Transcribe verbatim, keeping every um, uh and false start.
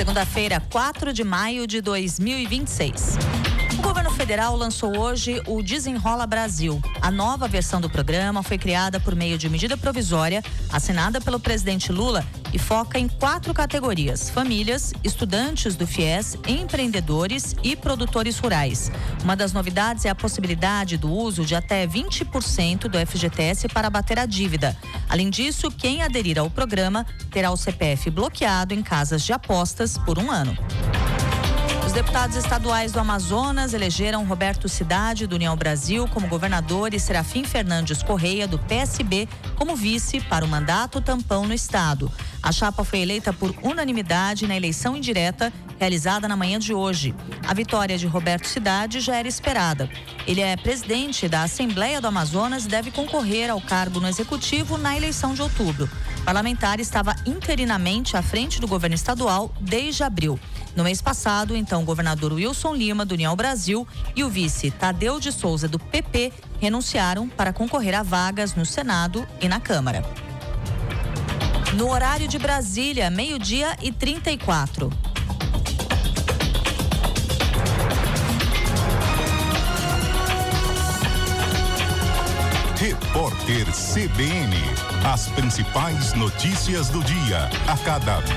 Segunda-feira, quatro de maio de dois mil e vinte e seis. O governo federal lançou hoje o Desenrola Brasil. A nova versão do programa foi criada por meio de medida provisória assinada pelo presidente Lula e foca em quatro categorias: famílias, estudantes do FIES, empreendedores e produtores rurais. Uma das novidades é a possibilidade do uso de até vinte por cento do F G T S para abater a dívida. Além disso, quem aderir ao programa terá o C P F bloqueado em casas de apostas por um ano. Os deputados estaduais do Amazonas elegeram Roberto Cidade, do União Brasil, como governador e Serafim Fernandes Correia, do P S B, como vice para o mandato tampão no estado. A chapa foi eleita por unanimidade na eleição indireta realizada na manhã de hoje. A vitória de Roberto Cidade já era esperada. Ele é presidente da Assembleia do Amazonas e deve concorrer ao cargo no Executivo na eleição de outubro. O parlamentar estava interinamente à frente do governo estadual desde abril. No mês passado, então, o governador Wilson Lima, do União Brasil, e o vice Tadeu de Souza, do P P, renunciaram para concorrer a vagas no Senado e na Câmara. No horário de Brasília, meio-dia e trinta e quatro. Repórter C B N. As principais notícias do dia, a cada